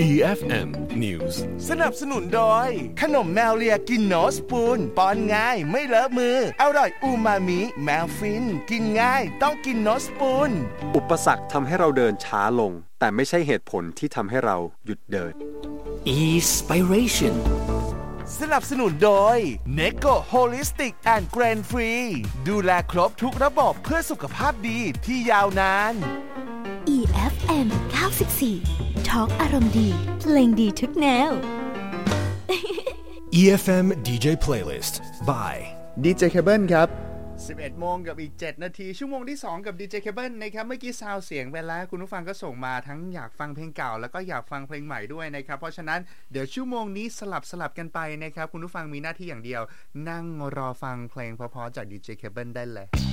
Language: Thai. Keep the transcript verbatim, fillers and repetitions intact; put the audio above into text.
อี เอฟ เอ็ม News สนับสนุนโดยขนมแมวเลียกินโนสปูนป้อนง่ายไม่เลอะมืออร่อยอูมามิแมวฟินกินง่ายต้องกินโนสปูนอุปสรรคทำให้เราเดินช้าลงแต่ไม่ใช่เหตุผลที่ทำให้เราหยุดเดิน Inspiration สนับสนุนโดย Neko Holistic and Grain Free ดูแลครบทุกระบบเพื่อสุขภาพดีที่ยาวนานอี เอฟ เอ็ม เก้าสิบสี่ ทอล์กอารมณ์ดีเพลงดีทุกแนวอี เอฟ เอ็ม ดี เจ Playlist by ดี เจ Cable ครับสิบเอ็ดโมงกับอีกเจ็ดนาทีชั่วโมงที่สองกับ ดี เจ Cable นะครับเมื่อกี้ซาวเสียงไปแล้วคุณผู้ฟังก็ส่งมาทั้งอยากฟังเพลงเก่าแล้วก็อยากฟังเพลงใหม่ด้วยนะครับเพราะฉะนั้นเดี๋ยวชั่วโมงนี้สลับสลับกันไปนะครับคุณผู้ฟังมีหน้าที่อย่างเดียวนั่งรอฟังเพลงเพราะๆจาก ดี เจ Cable ได้เลย